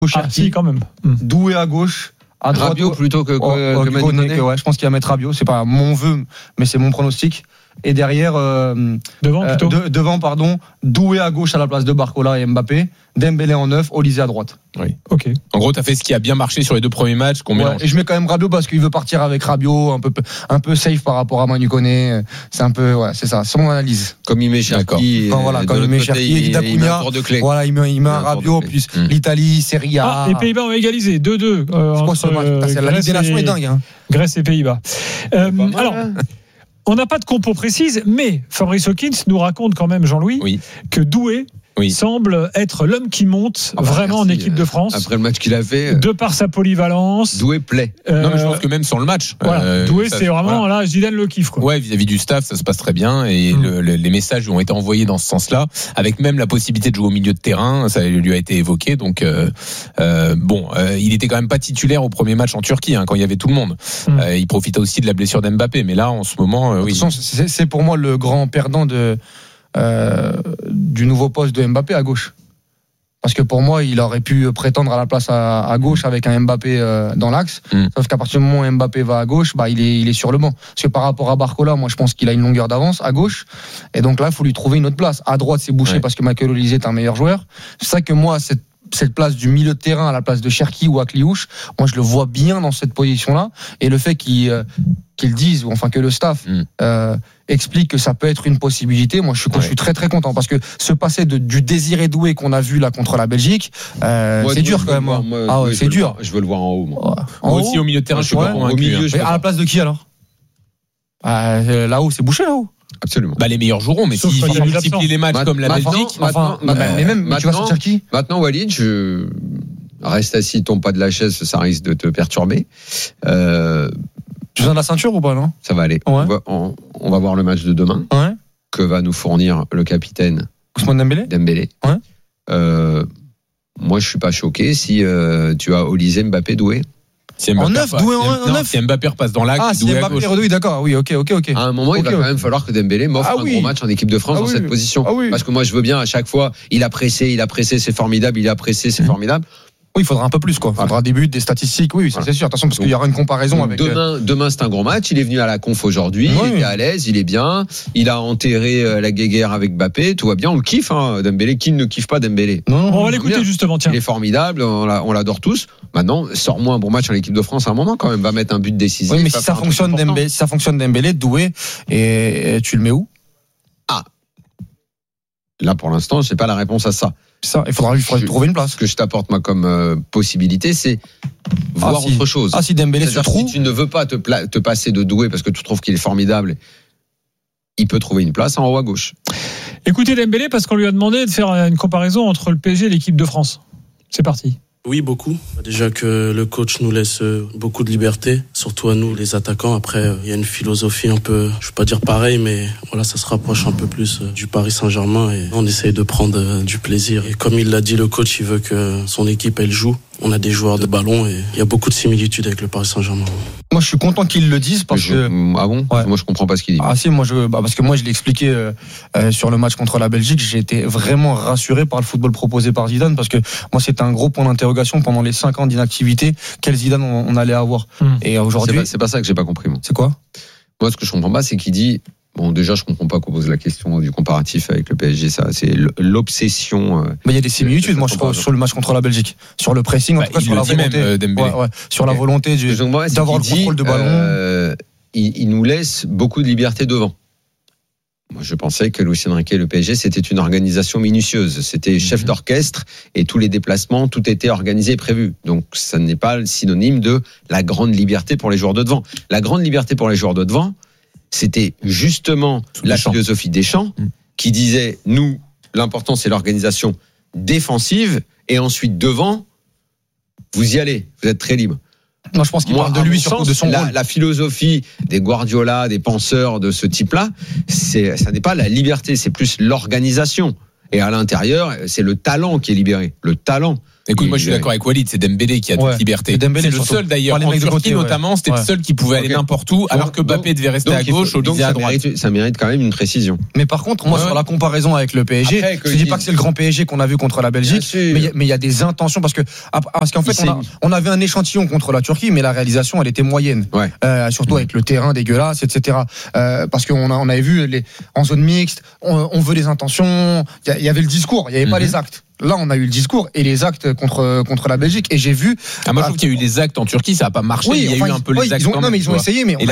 Si, quand même. Doué à gauche. À droite, Rabiot plutôt que Koné, ouais, je pense qu'il va mettre Rabiot. C'est pas mon vœu, mais c'est mon pronostic. Et derrière, devant, Doué à gauche à la place de Barcola et Mbappé, Dembélé en 9, Olise à droite. Oui. Ok. En gros, t'as fait ce qui a bien marché sur les 2 premiers matchs qu'on mélange. Et je mets quand même Rabiot parce qu'il veut partir avec Rabiot, un peu safe par rapport à Manu Koné. C'est un peu, c'est ça, son analyse. Comme il met Cherki. Comme il met Cherki, Dacunha. Voilà, il met un Rabiot, plus l'Italie, Serie A. Les Pays-Bas ont égalisé 2-2. La Ligue des Nations est dingue. Grèce et Pays-Bas. Alors. On n'a pas de compo précise, mais Fabrice Hawkins nous raconte quand même, Jean-Louis, que Doué semble être l'homme qui monte vraiment en équipe de France. Après le match qu'il a fait. De par sa polyvalence. Doué plaît. Non, mais je pense que même sans le match. Doué, c'est vraiment, là, Zidane le kiffe, quoi. Ouais, vis-à-vis du staff, ça se passe très bien et les messages lui ont été envoyés dans ce sens-là, avec même la possibilité de jouer au milieu de terrain, ça lui a été évoqué. Donc, il était quand même pas titulaire au premier match en Turquie, quand il y avait tout le monde. Il profitait aussi de la blessure d'Mbappé, mais là, en ce moment, de toute façon, c'est pour moi le grand perdant du nouveau poste de Mbappé à gauche. Parce que pour moi, il aurait pu prétendre à la place à gauche avec un Mbappé dans l'axe. Sauf qu'à partir du moment où Mbappé va à gauche, il est sur le banc. Parce que par rapport à Barcola, moi je pense qu'il a une longueur d'avance à gauche. Et donc là, il faut lui trouver une autre place. À droite, c'est bouché parce que Michael Olise est un meilleur joueur. C'est ça que moi, cette place du milieu de terrain à la place de Cherki ou Akliouche, moi je le vois bien dans cette position-là. Et le fait qu'ils disent, ou enfin que le staff explique que ça peut être une possibilité, moi je suis très très content parce que se passer du Désiré Doué qu'on a vu là contre la Belgique, c'est dur quand même. C'est dur. Je veux le voir en haut. Moi aussi au milieu de terrain, je suis pas convaincu. À la place de qui alors? Là-haut, c'est bouché là-haut. Absolument. Les meilleurs joueront, mais s'ils multiplient les matchs comme la Belgique, mais même tu vas sortir qui? Maintenant, Walid, reste assis, tombe pas de la chaise, ça risque de te perturber. Tu viens de la ceinture ou pas, non? Ça va aller. Ouais. On va voir le match de demain. Ouais. Que va nous fournir le capitaine Ousmane Dembélé. Ouais. Moi, je suis pas choqué si tu as Olise, Mbappé, Doué. En 9, Doué en 9. Si Mbappé repasse dans l'axe, si Mbappé redouille, d'accord. Oui, ok. À un moment, il va quand même falloir que Dembélé m'offre un gros match en équipe de France dans cette position. Parce que moi, je veux bien à chaque fois, il a pressé, c'est formidable, c'est formidable. Oui, il faudra un peu plus, quoi. Il faudra des buts, des statistiques. Oui, ça c'est sûr. Attention, parce qu'il y aura une comparaison avec. Demain, c'est un gros match. Il est venu à la conf aujourd'hui. Il était à l'aise, il est bien. Il a enterré la guéguerre avec Mbappé. Tout va bien. On le kiffe, Dembélé. Qui ne kiffe pas Dembélé? On va l'écouter justement, tiens. Il est formidable. On l'adore tous. Maintenant, sors-moi un bon match en équipe de France à un moment, quand même. Va mettre un but décisif. Oui, mais si ça fonctionne Dembélé, Doué, et tu le mets où? Là, pour l'instant, je n'ai pas la réponse à ça. Ça, il faudra lui trouver une place. Ce que je t'apporte moi comme possibilité, c'est voir autre chose. Si Dembélé se trouve, si tu ne veux pas te passer de Doué parce que tu trouves qu'il est formidable, il peut trouver une place en haut à gauche. Écoutez Dembélé parce qu'on lui a demandé de faire une comparaison entre le PSG et l'équipe de France. C'est parti. Oui, beaucoup. Déjà que le coach nous laisse beaucoup de liberté, surtout à nous, les attaquants. Après, il y a une philosophie un peu, je vais pas dire pareil, mais voilà, ça se rapproche un peu plus du Paris Saint-Germain et on essaye de prendre du plaisir. Et comme il l'a dit, le coach, il veut que son équipe, elle joue. On a des joueurs de ballon et il y a beaucoup de similitudes avec le Paris Saint-Germain. Moi, je suis content qu'ils le disent parce que. Ah bon? Ouais. Moi, je comprends pas ce qu'il dit. Si, parce que moi, je l'ai expliqué sur le match contre la Belgique. J'ai été vraiment rassuré par le football proposé par Zidane parce que moi, c'était un gros point d'interrogation pendant les 5 ans d'inactivité. Quel Zidane on allait avoir? Et aujourd'hui. C'est pas ça que j'ai pas compris, moi. C'est quoi? Moi, ce que je comprends pas, c'est qu'il dit. Bon, déjà, je comprends pas qu'on pose la question du comparatif avec le PSG. Ça, c'est l'obsession. Mais il y a des similitudes, moi, je trouve, sur le match contre la Belgique, sur le pressing, en tout cas, sur la volonté, sur la volonté d'avoir le contrôle de ballon. Il nous laisse beaucoup de liberté devant. Moi, je pensais que Luis Enrique et le PSG, c'était une organisation minutieuse. C'était chef d'orchestre et tous les déplacements, tout était organisé et prévu. Donc, ça n'est pas le synonyme de la grande liberté pour les joueurs de devant. La grande liberté pour les joueurs de devant, c'était justement la philosophie Deschamps qui disait, nous, l'important c'est l'organisation défensive et ensuite devant, vous y allez, vous êtes très libre. Non, je pense qu'il parle de lui surtout de son rôle. La philosophie des Guardiola, des penseurs de ce type-là, ça n'est pas la liberté, c'est plus l'organisation. Et à l'intérieur, c'est le talent qui est libéré. Le talent. Écoute, moi je suis d'accord avec Walid, c'est Dembélé qui a toute liberté. C'est le seul d'ailleurs, en Turquie notamment, c'était le seul qui pouvait aller n'importe où, alors que Mbappé devait rester à gauche, Olysée à droite. Ça mérite quand même une précision. Mais par contre, moi sur la comparaison avec le PSG, je dis pas que c'est le grand PSG qu'on a vu contre la Belgique, mais il y a des intentions parce qu'en fait on avait un échantillon contre la Turquie, mais la réalisation elle était moyenne, surtout avec le terrain dégueulasse, etc. Parce qu'on avait vu en zone mixte, on veut les intentions, il y avait le discours, il y avait pas les actes. Là, on a eu le discours et les actes contre la Belgique. Et j'ai vu. Moi, je trouve qu'il y a eu les actes en Turquie, ça n'a pas marché. Il y a eu un peu les actes. Non, mais ils ont essayé, mais on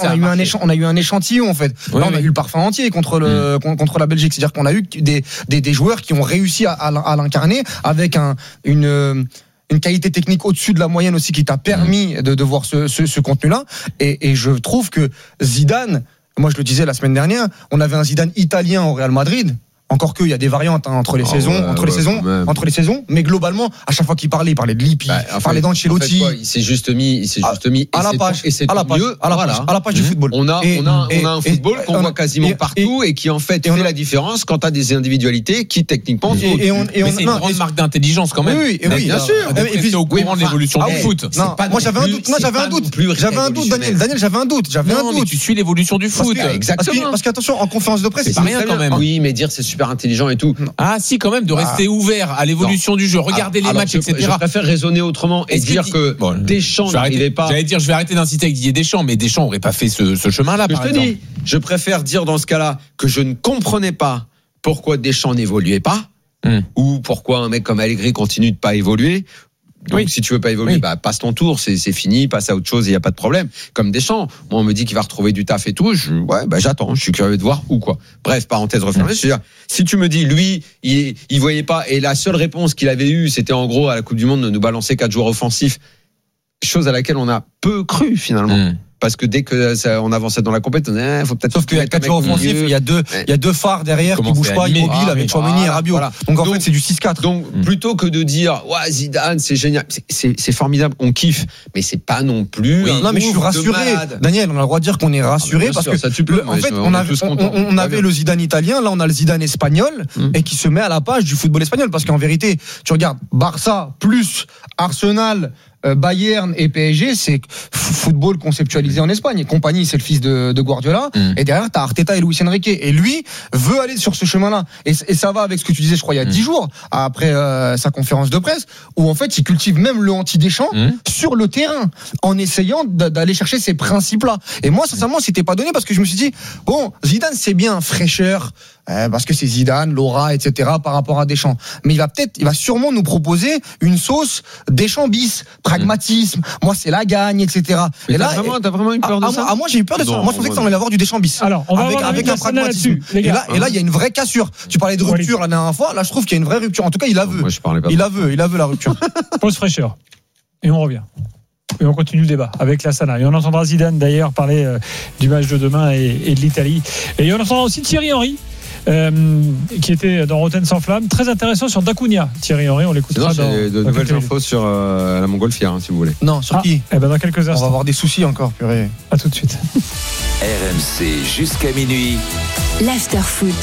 a eu un échantillon, en fait. Là, on a eu le parfum entier contre la Belgique. C'est-à-dire qu'on a eu des joueurs qui ont réussi à l'incarner avec une qualité technique au-dessus de la moyenne aussi qui t'a permis de voir ce contenu-là. Et je trouve que Zidane, moi, je le disais la semaine dernière, on avait un Zidane italien au Real Madrid. Encore qu'il y a des variantes entre les saisons, mais globalement, à chaque fois qu'il parlait de Lippi, il parlait d'Ancelotti. Il s'est juste mis à la page, à la page du football. On a un football qu'on voit quasiment partout et qui en fait fait la différence quand t'as des individualités qui techniquement. Mais c'est une grande marque d'intelligence quand même. Oui, bien sûr. Et puis au courant de l'évolution du foot. Moi j'avais un doute. Daniel, j'avais un doute. Mais tu suis l'évolution du foot. Exactement. Parce qu'attention, en conférence de presse, c'est pas rien quand même. Oui, mais dire c'est super intelligent et tout. Ah si, quand même, de rester ouvert à l'évolution du jeu, regarder les matchs, etc. Je préfère raisonner autrement et dire que Deschamps n'arrivait pas. J'allais dire, je vais arrêter d'inciter avec Didier Deschamps, mais Deschamps n'aurait pas fait ce chemin-là, par exemple. Je préfère dire dans ce cas-là que je ne comprenais pas pourquoi Deschamps n'évoluait pas, ou pourquoi un mec comme Allegri continue de pas évoluer. Donc si tu veux pas évoluer, passe ton tour, c'est fini, passe à autre chose, il y a pas de problème. Comme Deschamps, moi on me dit qu'il va retrouver du taf et tout, j'attends, je suis curieux de voir où quoi. Bref, parenthèse refermée, je veux dire, si tu me dis lui, il voyait pas et la seule réponse qu'il avait eue, c'était en gros à la Coupe du monde de nous balancer 4 joueurs offensifs, chose à laquelle on a peu cru finalement. Parce que dès que on avançait dans la compétition, faut peut-être. Sauf qu'il y a 4 joueurs offensifs, il y a deux phares derrière qui bougent pas, immobiles avec Tchouaméni et Rabiot. Donc en fait c'est du 6-4. Donc plutôt que de dire Zidane c'est génial, c'est formidable, on kiffe, mais c'est pas non plus. Non mais je suis rassuré. Daniel, on a le droit de dire qu'on est rassuré parce que en fait on avait le Zidane italien, là on a le Zidane espagnol et qui se met à la page du football espagnol parce qu'en vérité, tu regardes Barça plus Arsenal, Bayern et PSG, c'est football conceptualisé en Espagne. Compagnie, c'est le fils de Guardiola. Et derrière, t'as Arteta et Luis Enrique. Et lui veut aller sur ce chemin-là. Et ça va avec ce que tu disais, je crois, il y a 10 jours, après sa conférence de presse, où en fait, il cultive même le anti-Deschamps sur le terrain, en essayant d'aller chercher ces principes-là. Et moi, sincèrement, c'était pas donné parce que je me suis dit, bon, Zidane, c'est bien, fraîcheur, parce que c'est Zidane, l'aura, etc., par rapport à Deschamps. Mais il va sûrement nous proposer une sauce Deschamps bis, pragmatisme, moi c'est la gagne, etc. Mais t'as vraiment eu peur de ça? Moi j'ai eu peur de ça. Moi je pensais que ça allait avoir du Deschamps bis. Alors, on va avec un pragmatisme. Et là, il y a une vraie cassure. Tu parlais de rupture la dernière fois, là je trouve qu'il y a une vraie rupture. En tout cas, il la veut. Il la veut la rupture. Pause fraîcheur. Et on revient. Et on continue le débat avec Lassana. Et on entendra Zidane d'ailleurs parler du match de demain et de l'Italie. Et on entendra aussi Thierry Henry. Qui était dans Rotten sans flamme, très intéressant sur Dacunia. Thierry Henry, on l'écoutera dans de nouvelles infos sur la Montgolfière, si vous voulez. Non, sur qui? Dans quelques instants. On va avoir des soucis encore, purée. À tout de suite. RMC jusqu'à minuit. L'after-foot.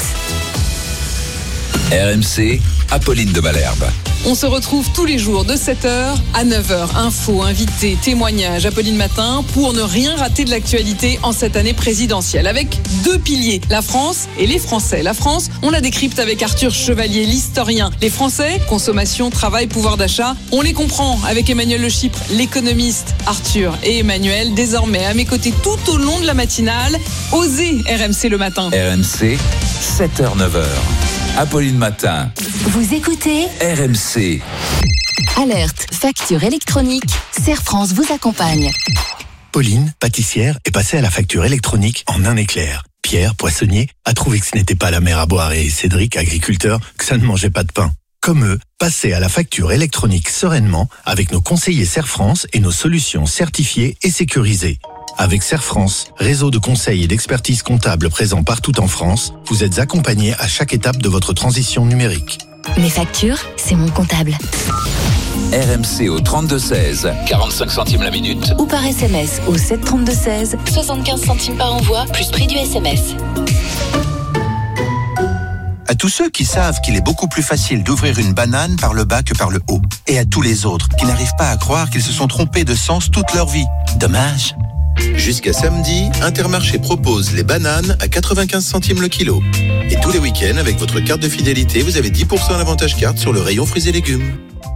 RMC, Apolline de Malherbe. On se retrouve tous les jours de 7h à 9h. Infos, invités, témoignages, Apolline Matin, pour ne rien rater de l'actualité en cette année présidentielle. Avec 2 piliers, la France et les Français. La France, on la décrypte avec Arthur Chevalier, l'historien. Les Français, consommation, travail, pouvoir d'achat, on les comprend avec Emmanuel Le Chypre, l'économiste. Arthur et Emmanuel, désormais à mes côtés tout au long de la matinale. Osez RMC le matin. RMC, 7h-9h. Apolline Matin. Vous écoutez RMC. Alerte, facture électronique. Serre France vous accompagne. Pauline, pâtissière, est passée à la facture électronique en un éclair. Pierre, poissonnier, a trouvé que ce n'était pas la mer à boire et Cédric, agriculteur, que ça ne mangeait pas de pain. Comme eux, passez à la facture électronique sereinement avec nos conseillers Serre France et nos solutions certifiées et sécurisées. Avec Serre France, réseau de conseils et d'expertise comptable présent partout en France, vous êtes accompagnés à chaque étape de votre transition numérique. Mes factures, c'est mon comptable. RMC au 32-16, 45 centimes la minute. Ou par SMS au 732-16, 75 centimes par envoi, plus prix du SMS. À tous ceux qui savent qu'il est beaucoup plus facile d'ouvrir une banane par le bas que par le haut. Et à tous les autres qui n'arrivent pas à croire qu'ils se sont trompés de sens toute leur vie. Dommage. Jusqu'à samedi, Intermarché propose les bananes à 95 centimes le kilo. Et tous les week-ends, avec votre carte de fidélité, vous avez 10% d'avantage carte sur le rayon fruits et légumes.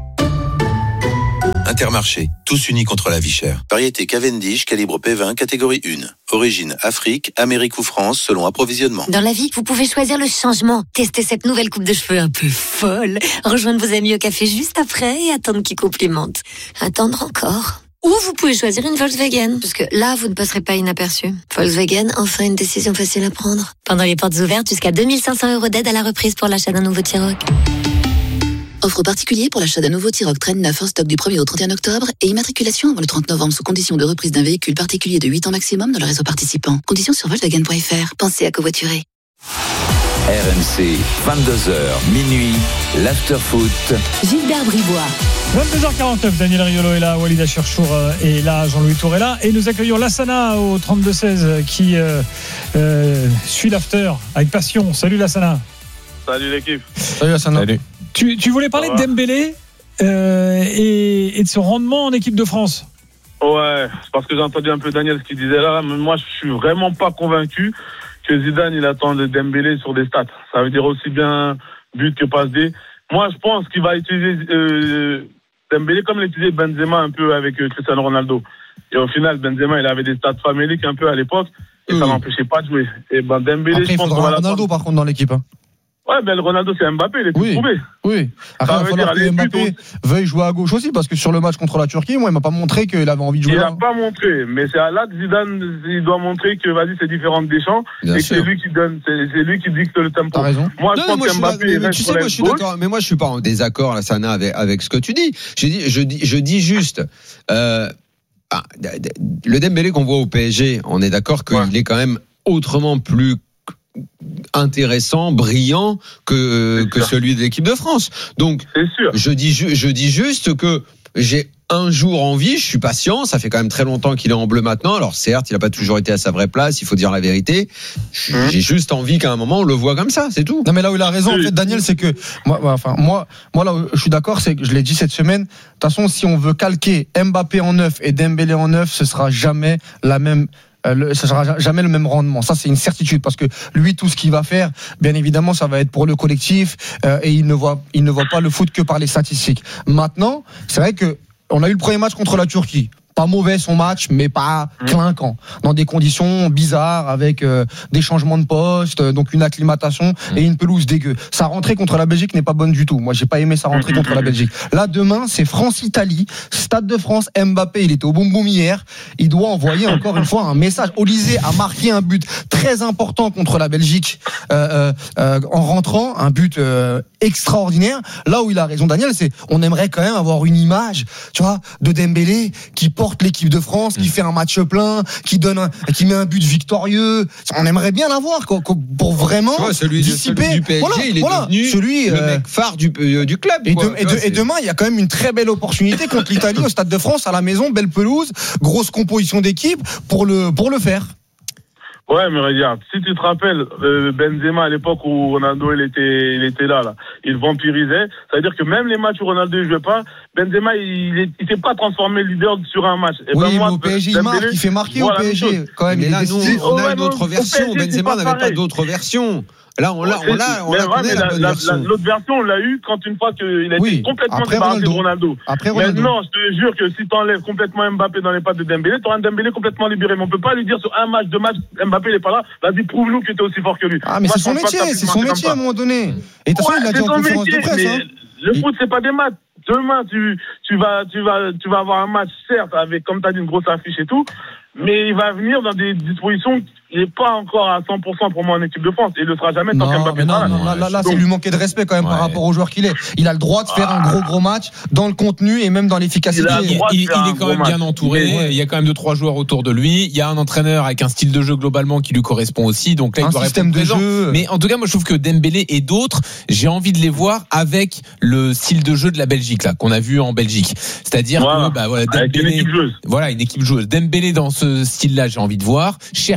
Intermarché, tous unis contre la vie chère. Variété Cavendish, calibre P20, catégorie 1. Origine Afrique, Amérique ou France, selon approvisionnement. Dans la vie, vous pouvez choisir le changement. Tester cette nouvelle coupe de cheveux un peu folle. Rejoindre vos amis au café juste après et attendre qu'ils complimentent. Attendre encore. Ou vous pouvez choisir une Volkswagen, parce que là, vous ne passerez pas inaperçu. Volkswagen, enfin une décision facile à prendre. Pendant les portes ouvertes, jusqu'à 2500 € d'aide à la reprise pour l'achat d'un nouveau T-Roc. Offre particulier pour l'achat d'un nouveau T-Roc Traîne 9 en stock du 1er au 31 octobre et immatriculation avant le 30 novembre sous condition de reprise d'un véhicule particulier de 8 ans maximum dans le réseau participant. Conditions sur Volkswagen.fr. Pensez à covoiturer. RMC, 22h, minuit, l'after-foot. Gilbert Bribois. 22h49, Daniel Riolo est là, Walid Cherchour est là, Jean-Louis Tour est là. Et nous accueillons Lassana au 32-16 qui suit l'after avec passion. Salut Lassana. Salut l'équipe. Salut Lassana. Salut. Tu voulais parler de Dembélé et de son rendement en équipe de France. Ouais, parce que j'ai entendu un peu Daniel ce qu'il disait là, mais moi je suis vraiment pas convaincu que Zidane il attend de Dembélé sur des stats. Ça veut dire aussi bien but que passe D. Moi je pense qu'il va utiliser Dembélé comme il utilisait Benzema un peu avec Cristiano Ronaldo. Et au final Benzema il avait des stats faméliques un peu à l'époque et ça l'empêchait pas de jouer. Et Dembélé après, je pense il faudra Ronaldo par contre dans l'équipe. Hein. Ouais, le Ronaldo c'est Mbappé, il est tout trouvé. Oui. Après, il va falloir que Mbappé veuille jouer à gauche aussi, parce que sur le match contre la Turquie, moi, il m'a pas montré qu'il avait envie de jouer. Il n'a pas montré, mais c'est à là que Zidane, il doit montrer que vas-y, c'est différent des champs, et que c'est lui qui donne, c'est lui qui dicte le tempo. T'as raison. Moi, je pense qu'Mbappé, tu sais, moi, je suis d'accord, mais moi, je suis pas en désaccord, là, Sana, avec ce que tu dis. Je dis juste, le Dembélé qu'on voit au PSG, on est d'accord qu'il est quand même autrement plus intéressant, brillant que celui de l'équipe de France. Donc, je dis juste que j'ai un jour envie, je suis patient, ça fait quand même très longtemps qu'il est en bleu maintenant. Alors certes, il n'a pas toujours été à sa vraie place, il faut dire la vérité. J'ai juste envie qu'à un moment on le voit comme ça, c'est tout. Non mais là où il a raison en fait Daniel, c'est que moi là où je suis d'accord, c'est que je l'ai dit cette semaine, de toute façon si on veut calquer Mbappé en 9 et Dembélé en 9, ce sera jamais la même ça sera jamais le même rendement. Ça, c'est une certitude parce que lui, tout ce qu'il va faire, bien évidemment, ça va être pour le collectif et il ne voit pas le foot que par les statistiques. Maintenant, c'est vrai que on a eu le premier match contre la Turquie. Pas mauvais son match, mais pas clinquant. Dans des conditions bizarres, avec des changements de poste, donc une acclimatation et une pelouse dégueu. Sa rentrée contre la Belgique n'est pas bonne du tout. Moi, j'ai pas aimé sa rentrée contre la Belgique. Là, demain, c'est France-Italie, Stade de France. Mbappé, il était au boum boum hier. Il doit envoyer encore une fois un message. Olysée a marqué un but très important contre la Belgique en rentrant, un but extraordinaire. Là où il a raison, Daniel, c'est on aimerait quand même avoir une image, tu vois, de Dembélé qui porte l'équipe de France, qui fait un match plein, qui met un but victorieux. On aimerait bien l'avoir pour vraiment dissiper. Celui du PSG, il est devenu le mec phare du club. Et demain, il y a quand même une très belle opportunité contre l'Italie au Stade de France, à la maison, belle pelouse, grosse composition d'équipe pour le faire. Ouais, mais regarde, si tu te rappelles, Benzema à l'époque où Ronaldo il était là, il vampirisait. Ça veut dire que même les matchs où Ronaldo ne jouait pas, Benzema il s'est pas transformé leader sur un match. Et oui, mais au PSG il fait marquer au PSG quand même. Mais là, nous, on a une autre version. Benzema n'avait pas d'autre version. Là, on l'a l'autre version, on l'a eu quand une fois qu'il a été complètement débarrassé de Ronaldo. Maintenant, je te jure que si tu enlèves complètement Mbappé dans les pattes de Dembélé, tu auras un Dembélé complètement libéré. Mais on peut pas lui dire sur un match, deux matchs, Mbappé n'est pas là. Vas-y, prouve-nous que tu es aussi fort que lui. Ah, mais c'est son métier à un moment donné. Et de toute façon, il l'a dit en conférence de presse. Le foot, c'est pas des maths. Demain, tu vas avoir un match, certes, avec, comme tu as dit, une grosse affiche et tout, mais il va venir dans des dispositions. Il n'est pas encore à 100% pour moi en équipe de France. Il ne le sera jamais tant qu'Mbappé là, c'est lui manquer de respect quand même par rapport au joueur qu'il est. Il a le droit de faire un gros match dans le contenu et même dans l'efficacité. Il est quand même bien entouré. Il y a quand même 2-3 joueurs autour de lui. Il y a un entraîneur avec un style de jeu globalement qui lui correspond aussi. Donc là, il doit système de jeu. Mais en tout cas, moi, je trouve que Dembélé et d'autres, j'ai envie de les voir avec le style de jeu de la Belgique là qu'on a vu en Belgique. C'est-à-dire que Dembélé, avec une équipe joueuse. Voilà, une équipe joueuse. Dembélé dans ce style-là, j'ai envie de voir. Cherki, j'ai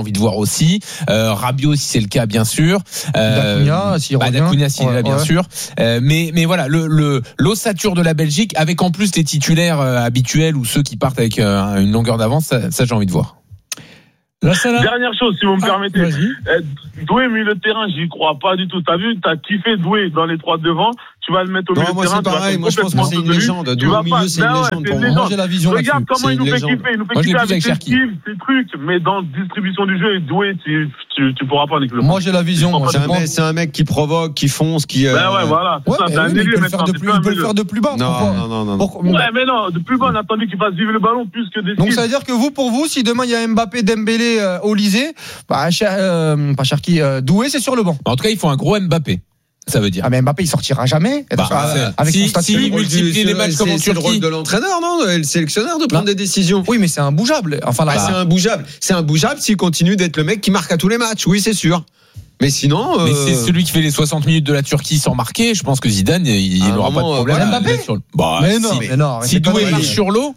envie de voir aussi. Rabiot, si c'est le cas, bien sûr. Dacunia, s'il revient. Dacunia, s'il est là, bien sûr. Mais voilà, l'ossature de la Belgique, avec en plus les titulaires habituels ou ceux qui partent avec une longueur d'avance, ça j'ai envie de voir. Dernière chose, si vous me permettez. Doué, milieu de terrain, j'y crois pas du tout. T'as vu, t'as kiffé Doué dans les 3 devant. Tu vas le mettre au milieu de terrain. Moi, c'est pareil. Moi, je pense que c'est une légende. Doué au milieu, c'est une légende pour moi. Moi, j'ai la vision là-dessus. Regarde comment il nous fait kiffer. Il nous fait kiffer avec ses skills, ses trucs. Mais dans distribution du jeu, Doué, tu pourras pas en équipe. Moi, j'ai la vision. C'est un mec qui provoque, qui fonce, qui. Ouais, voilà. Il peut le faire de plus bas. Non. Ouais, mais non, de plus bas, on a attendu qu'il fasse vivre le ballon plus que des skills. Donc, ça veut dire que pour vous, si demain il y a Mbappé, Dembélé, Olysée, pas Cherki, Doué, c'est sur le banc. En tout cas, il faut un gros Mbappé. Ça veut dire. Ah, mais Mbappé, il sortira jamais. Avec son statut. Il multiplie les matchs comme en Turquie. C'est le rôle de l'entraîneur, non? Le sélectionneur de prendre des décisions. Oui, mais c'est imbougeable. C'est imbougeable s'il continue d'être le mec qui marque à tous les matchs. Oui, c'est sûr. Mais sinon. Mais c'est celui qui fait les 60 minutes de la Turquie sans marquer. Je pense que Zidane, il n'aura pas de problème. Mbappé mais non. Si Doué marche sur l'eau.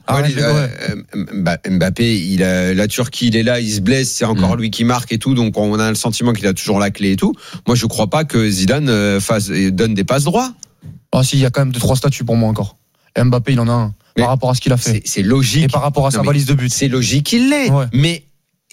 Mbappé, la Turquie, il est là, il se blesse, c'est encore lui qui marque et tout. Donc on a le sentiment qu'il a toujours la clé et tout. Moi, je crois pas que Zidane donne des passes droits. Si, il y a quand même 2-3 statuts pour moi encore. Mbappé, il en a un. Par rapport à ce qu'il a fait. C'est logique. Et par rapport à sa valise de but. C'est logique qu'il l'ait. Mais.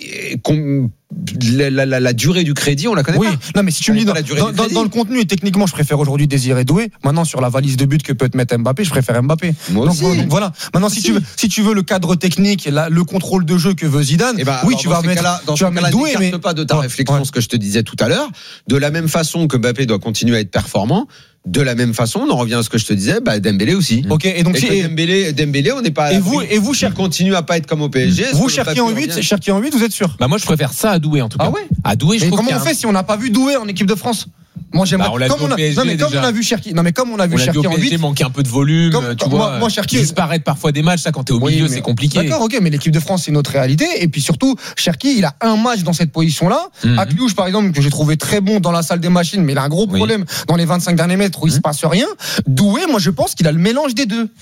La durée du crédit, on la connaît pas. Oui, non, mais si tu me dis dans le contenu et techniquement, je préfère aujourd'hui Désiré Doué. Maintenant, sur la valise de but que peut te mettre Mbappé, je préfère Mbappé. Moi aussi. Donc voilà. Maintenant, si tu veux le cadre technique, le contrôle de jeu que veut Zidane, tu vas mettre Doué. Mais pas de ta réflexion ce que je te disais tout à l'heure. De la même façon que Mbappé doit continuer à être performant. De la même façon, on en revient à ce que je te disais, Dembélé aussi. Ok, et donc Dembélé, on n'est pas. Et vous, Cher continue à pas être comme au PSG. Vous, Cherki en 8, vous êtes sûr? Moi, je préfère ça à Doué en tout cas. Ah ouais? À Doué, je trouve. Mais comment on fait si on n'a pas vu Doué en équipe de France? Moi, j'aimerais. Comme on a vu Cherki. Non, mais comme on a vu Cherki en 8. Manquer un peu de volume, tu vois. Moi, Cherki. Disparaître parfois des matchs, ça, quand t'es au milieu, c'est compliqué. D'accord, ok, mais l'équipe de France, c'est notre réalité. Et puis surtout, Cherki, il a un match dans cette position-là. Akliouche, par exemple, que j'ai trouvé très bon dans la salle des machines, mais il a un gros problème dans les 25 derniers mètres où il se passe rien. Doué, moi, je pense qu'il a le mélange des deux.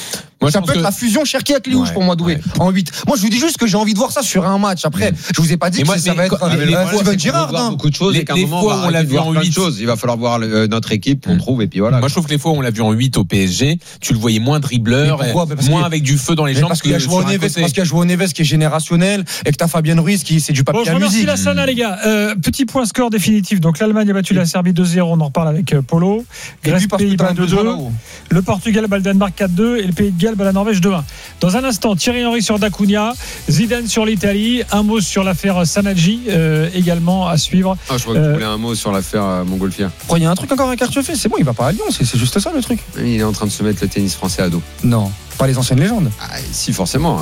Ça peut être la fusion Cherki-Akliouche pour moi, Doué, en 8. Moi, je vous dis juste que j'ai envie de voir ça sur un match. Après, je vous ai pas dit que ça va être Steven Gerrard. Beaucoup de choses et qu'à un moment, on l'a vu en 8. Il va falloir voir notre équipe qu'on trouve et puis voilà. Moi, je trouve que les fois où on l'a vu en 8 au PSG, tu le voyais moins dribbleur, moins avec du feu dans les jambes. Parce qu'il y a joué au Neves qui est générationnel et que t'as Fabien Ruiz qui c'est du papier à musique. Je remercie la Sana, les gars. Petit point score définitif. Donc l'Allemagne a battu la Serbie 2-0. On en reparle avec Polo. Grèce, Pays-Bas 2-2. Le Portugal bat le Danemark 4-2 et le Pays de Galles bat la Norvège 2-1. Dans un instant, Thierry Henry sur Dacunia, Zidane sur l'Italie, un mot sur l'affaire Sanadji également à suivre. Je crois que tu voulais un mot sur l'affaire Montgolfière. Il y a un truc encore avec Artefeu, c'est bon, il va pas à Lyon, c'est juste ça le truc. Il est en train de se mettre le tennis français à dos. Non, pas les anciennes légendes. Si, forcément.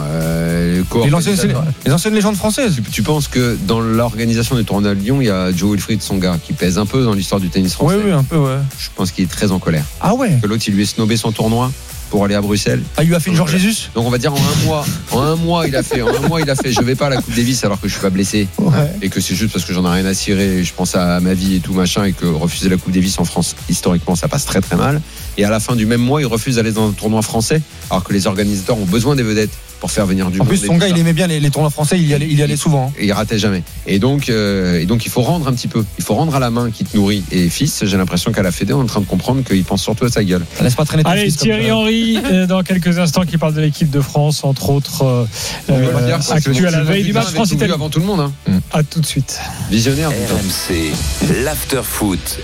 Les anciennes légendes françaises. Tu penses que dans l'organisation du tournoi de Lyon, il y a Joe Wilfried Tsonga qui pèse un peu dans l'histoire du tennis français. Oui, un peu, ouais. Je pense qu'il est très en colère. Ah ouais. Que l'autre, il lui ait snobé son tournoi pour aller à Bruxelles. Il lui a fait une Georges Jesus. Donc on va dire en un mois il a fait je vais pas à la Coupe Davis alors que je suis pas blessé et que c'est juste parce que j'en ai rien à cirer et je pense à ma vie et tout machin et que refuser la Coupe Davis en France historiquement ça passe très très mal et à la fin du même mois il refuse d'aller dans un tournoi français alors que les organisateurs ont besoin des vedettes pour faire venir du monde. En plus son gars il aimait bien les tournois français, il y allait souvent. Et il ratait jamais. Et donc il faut rendre un petit peu. Il faut rendre à la main qui te nourrit. Et fils, j'ai l'impression qu'à la Fédé on est en train de comprendre qu'il pense surtout à sa gueule. Laisse pas traîner. Allez, Thierry Henry dans quelques instants qui parle de l'équipe de France entre autres actu à la veille du match France-Italie. Avant tout le monde. À tout de suite. Visionnaire. RMC, l'after-foot.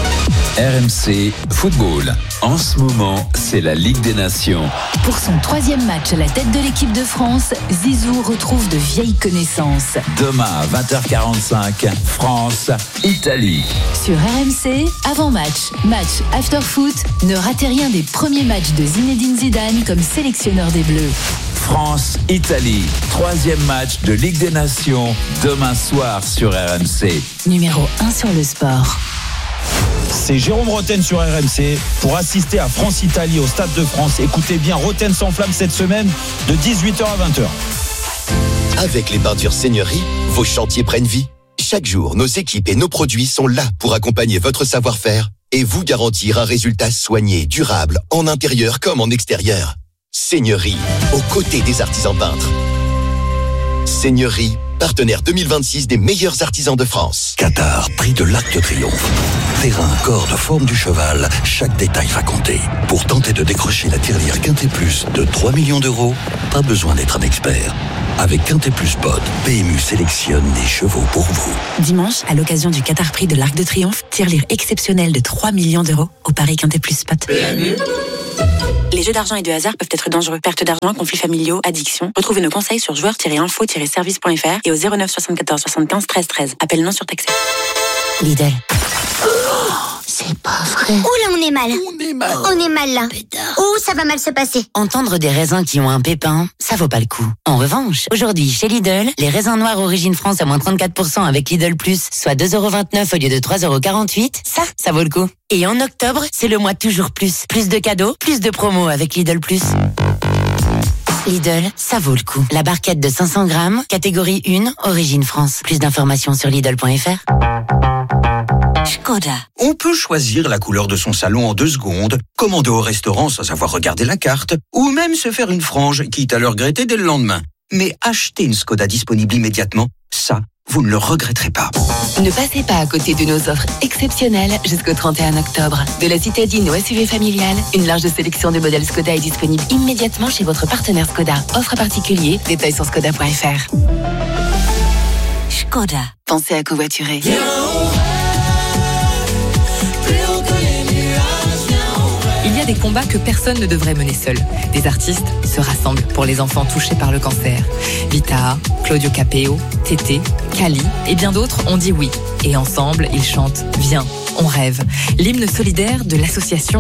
RMC Football. En ce moment, c'est la Ligue des Nations. Pour son 3e match à la tête de l'équipe de France, Zizou retrouve de vieilles connaissances. Demain à 20h45, France-Italie. Sur RMC, avant-match, match after-foot, ne ratez rien des premiers matchs de Zinedine Zidane comme sélectionneur des Bleus. France-Italie, 3e match de Ligue des Nations, demain soir sur RMC. Numéro 1 sur le sport. C'est Jérôme Roten sur RMC pour assister à France-Italie au Stade de France. Écoutez bien, Roten s'enflamme cette semaine de 18h à 20h. Avec les peintures Seigneurie, vos chantiers prennent vie. Chaque jour, nos équipes et nos produits sont là pour accompagner votre savoir-faire et vous garantir un résultat soigné, durable, en intérieur comme en extérieur. Seigneurie, aux côtés des artisans peintres. Seigneurie, partenaire 2026 des meilleurs artisans de France. Qatar, prix de l'Arc de Triomphe. Terrain, corde, forme du cheval, chaque détail va compter. Pour tenter de décrocher la tirelire Quintet Plus de 3 millions d'euros, pas besoin d'être un expert. Avec Quintet Plus Pod, PMU sélectionne des chevaux pour vous. Dimanche, à l'occasion du Qatar Prix de l'Arc de Triomphe, tirelire exceptionnelle de 3 millions d'euros au Paris Quintet Plus Pod. PMU. Les jeux d'argent et de hasard peuvent être dangereux. Perte d'argent, conflits familiaux, addiction. Retrouvez nos conseils sur joueurs-info-service.fr et au 09 74 75 13 13. Appel non surtaxé. Lidl. C'est pas vrai. Ouh là, on est mal. On est mal là. Ouh, ça va mal se passer. Entendre des raisins qui ont un pépin, ça vaut pas le coup. En revanche, aujourd'hui, chez Lidl, les raisins noirs origine France à moins 34% avec Lidl Plus, soit 2,29€ au lieu de 3,48€, ça vaut le coup. Et en octobre, c'est le mois toujours plus. Plus de cadeaux, plus de promos avec Lidl Plus. Lidl, ça vaut le coup. La barquette de 500 grammes, catégorie 1, origine France. Plus d'informations sur Lidl.fr. Škoda. On peut choisir la couleur de son salon en 2 secondes, commander au restaurant sans avoir regardé la carte, ou même se faire une frange, quitte à le regretter dès le lendemain. Mais acheter une Škoda disponible immédiatement, ça, vous ne le regretterez pas. Ne passez pas à côté de nos offres exceptionnelles jusqu'au 31 octobre. De la citadine au SUV familial, une large sélection de modèles Škoda est disponible immédiatement chez votre partenaire Škoda. Offre particulier, détails sur škoda.fr. Škoda. Pensez à covoiturer. Il y a des combats que personne ne devrait mener seul. Des artistes se rassemblent pour les enfants touchés par le cancer. Vita, Claudio Capeo, Tété, Kali et bien d'autres ont dit oui. Et ensemble, ils chantent « Viens, on rêve ». L'hymne solidaire de l'association